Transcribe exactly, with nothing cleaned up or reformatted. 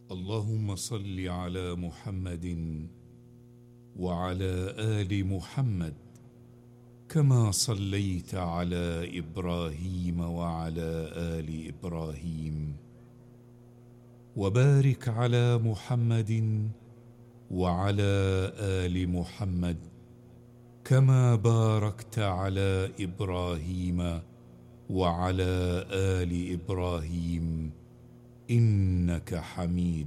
اللهم صل على محمد وعلى آل محمد كما صليت على إبراهيم وعلى آل إبراهيم، وبارك على محمد وعلى آل محمد كما باركت على إبراهيم وعلى آل إبراهيم إنك حميد